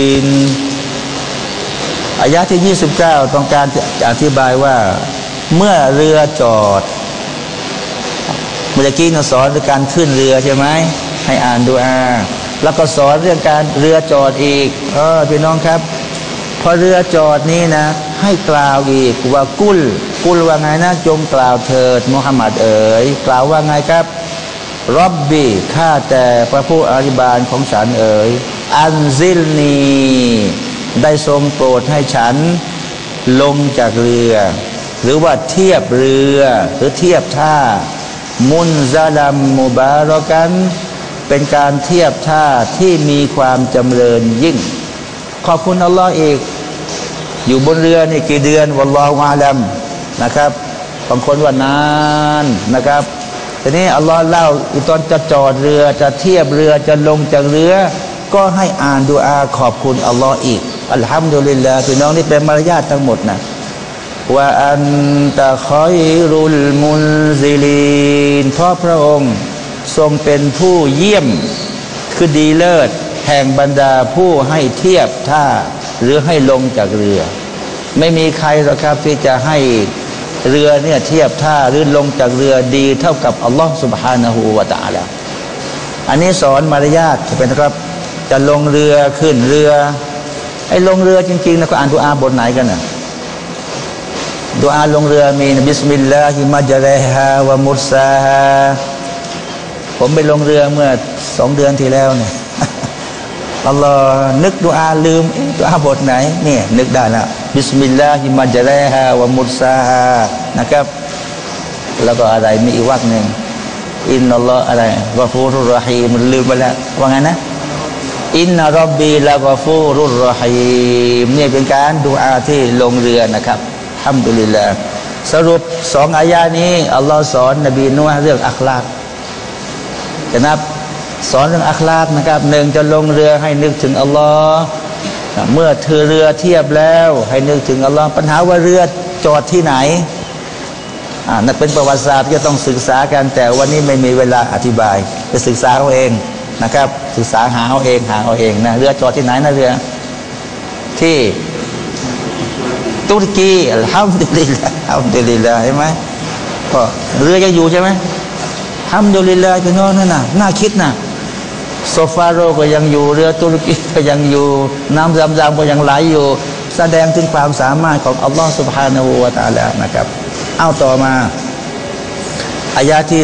อายะที่29ต้องการจะอธิบายว่าเมื่อเรือจอดเมื่อกี้เราสอนเรื่องการขึ้นเรือใช่ไหมให้อ่านดูแล้วก็สอนเรื่องการเรือจอดอีกพี่น้องครับพอเรือจอดนี้นะให้กล่าวอีกว่ากุลว่าไงนะจงกล่าวเถิดมุฮัมมัดเอ๋ยกล่าวว่าไงครับร็อบบีข้าแต่พระผู้อภิบาลของฉันเอ๋ยอันซิลนีได้ทรงโปรดให้ฉันลงจากเรือหรือว่าเทียบเรือหรือเทียบท่ามุนซาลัมมุบารอกันเป็นการเทียบท่าที่มีความจำเริญยิ่งขอบคุณอัลลอฮ์อีกอยู่บนเรือนี่กี่เดือนวัลลอฮุอาลัมนะครับบางคนว่านานนะครับทีนี้อัลลอฮ์เล่าอีตอนจะจอดเรือจะเทียบเรือจะลงจากเรือก็ให้อ่านดุอาขอบคุณอัลลอฮ์อีกอัลฮัมดุลิลลาห์พี่น้องนี่เป็นมารยาททั้งหมดนะว่าอันตะคอยรุลมุนซิลีนเพราะพระองค์ทรงเป็นผู้เยี่ยมคือดีเลิศแห่งบรรดาผู้ให้เทียบท่าหรือให้ลงจากเรือไม่มีใครหรอกครับที่จะให้เรือเนี่ยเทียบท่าหรือลงจากเรือดีเท่ากับอัลลอฮฺ سبحانه และ تعالى อันนี้สอนมารยาทจะเป็นนะครับจะลงเรือขึ้นเรือไอ้ลงเรือจริงๆนะก็อ่านดุอาบทไหนกันนะดุอาลงเรือมีบิสมิลลาฮิมัจเรฮาวะมุรซาฮาผมไปลงเรือเมื่อ2 เดือนที่แล้วเนี่ยอัลลอฮ์นึกดุอาลืมดุอาบทไหนเนี่ยนึกได้แล้วบิสมิลลาฮิมัจเรฮาวะมุรซาฮานะครับแล้วก็อะไรมีอีกวรรคหนึ่งอินนัลลอฮ์อะไรกอฟูรุรเราะฮีมลืมไปแล้วว่าไงนะอินนะร็อบบีละกอฟูรุรเราะฮีมนี่เป็นการดุอาที่ลงเรือนะครับอัลฮัมดุลิลลาห์สรุป2 อายะนี้อัลลอฮ์สอนนบีนูฮ์เรื่องอัคลากนะครับสอนเรื่องอัคลากนะครับ1จะลงเรือให้นึกถึงอัลลอฮ์เมื่อเธอเรือเทียบแล้วให้นึกถึงอัลลอฮ์ปัญหาว่าเรือจอดที่ไหนนั่นเป็นประวัติศาสตร์ที่ต้องศึกษากันแต่วันนี้ไม่มีเวลาอธิบายไปศึกษาเอาเองนะครับศึกษาหาเอาเองนะเรือจอดที่ไหนนะเรือที่ตุรกีอัลฮัมดุลิลลาห์เห็นไหมก็เรือยังอยู่ใช่ไหมอัลฮัมดุลิลลาห์พี่น้องนั่นน่ะน่าคิดนะโซฟาโรก็ยังอยู่เรือตุรกีก็ยังอยู่น้ำซำๆก็ยังไหลอยู่แสดงถึงความสามารถของอัลลอฮฺ سبحانه และ تعالى นะครับเอาต่อมาอายะที่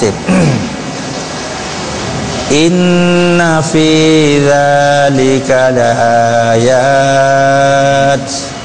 30อินนาฟีซาลิกะลาอายาต